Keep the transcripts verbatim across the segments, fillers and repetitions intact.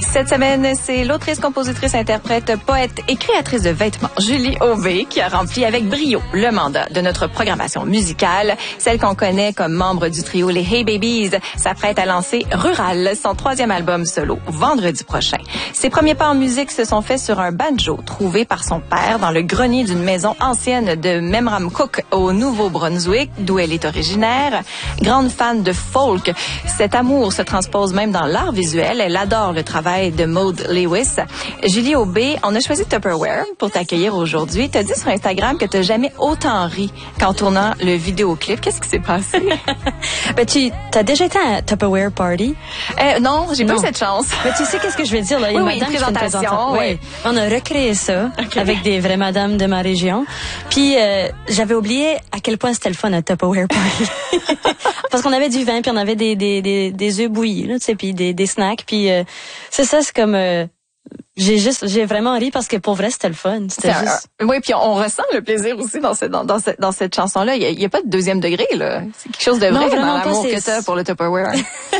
Cette semaine, c'est l'autrice, compositrice, interprète, poète et créatrice de vêtements Julie Aubé qui a rempli avec brio le mandat de notre programmation musicale. Celle qu'on connaît comme membre du trio Les Hey Babies s'apprête à lancer Rural, son troisième album solo, vendredi prochain. Ses premiers pas en musique se sont faits sur un banjo trouvé par son père dans le grenier d'une maison ancienne de Memramcook au Nouveau-Brunswick, d'où elle est originaire. Grande fan de folk, cet amour se transpose même dans l'art visuel. Elle adore le travail de Maud Lewis. Julie Aubé, on a choisi Tupperware pour t'accueillir aujourd'hui. Tu as dit sur Instagram que tu n'as jamais autant ri qu'en tournant le vidéoclip. Qu'est-ce qui s'est passé? Ben, tu as déjà été à un Tupperware party? Euh, non, j'ai pas eu cette chance. Mais tu sais qu'est-ce que je veux dire, là? Il y a oui, une oui, madame une présentation. Qui fait une présentation. Oui. On a recréé ça okay. avec des vraies madames de ma région. Puis, euh, j'avais oublié à quel point c'était le fun, un Tupperware party. Parce qu'on avait du vin, puis on avait des, des, des, des œufs bouillis, là, tu sais, puis des, des snacks. Puis, euh, c'est ça, c'est comme... Euh, J'ai juste, j'ai vraiment ri parce que pour vrai, c'était le fun. C'était c'est juste. Un, oui, puis on ressent le plaisir aussi dans cette, dans, dans cette, dans cette chanson-là. Il y a, il y a pas de deuxième degré, là. C'est quelque chose de vrai non, dans l'amour pas, que t'as pour le Tupperware.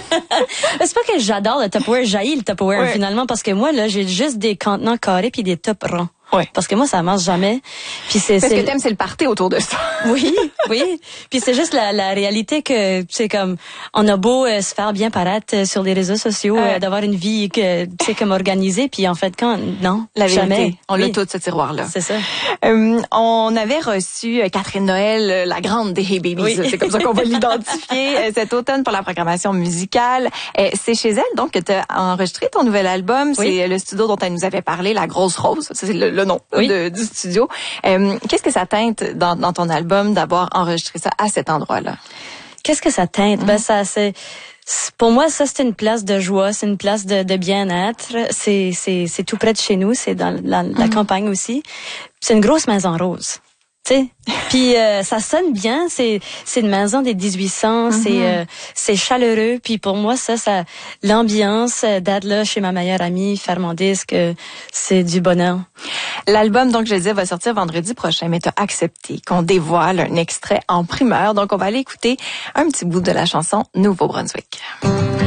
C'est pas que j'adore le Tupperware, j'haïs le Tupperware ouais. finalement parce que moi, là, j'ai juste des contenants carrés puis des tops ronds. Ouais. Parce que moi, ça marche jamais. Puis c'est, Parce c'est... que t'aimes, c'est le party autour de ça. Oui, oui. Puis c'est juste la, la réalité que c'est comme on a beau euh, se faire bien paraître euh, sur les réseaux sociaux, euh, euh, d'avoir une vie que c'est comme organisée, puis en fait quand non, la jamais. Vérité, on oui. l'a tout ce tiroir-là. C'est ça. Euh, on avait reçu Catherine Noël, la grande des Hey Babies. Oui. C'est comme ça qu'on va l'identifier cet automne pour la programmation musicale. C'est chez elle donc que tu as enregistré ton nouvel album. Oui. C'est le studio dont elle nous avait parlé, La Grosse Rose. C'est le, le nom oui. de, du studio. Euh, qu'est-ce que ça teinte dans, dans ton album d'avoir enregistré ça à cet endroit-là? Qu'est-ce que ça teinte? Mm-hmm. Ben ça c'est pour moi ça c'est une place de joie, c'est une place de, de bien-être. C'est c'est c'est tout près de chez nous, c'est dans la, la mm-hmm. campagne aussi. C'est une grosse maison rose. Tu sais, puis euh, ça sonne bien, c'est c'est une maison des dix-huit cents, mm-hmm. c'est euh, c'est chaleureux, puis pour moi ça ça l'ambiance d'être là chez ma meilleure amie, faire mon disque, euh, c'est du bonheur. L'album donc je disais va sortir vendredi prochain, mais tu as accepté qu'on dévoile un extrait en primeur, donc on va aller écouter un petit bout de la chanson Nouveau-Brunswick.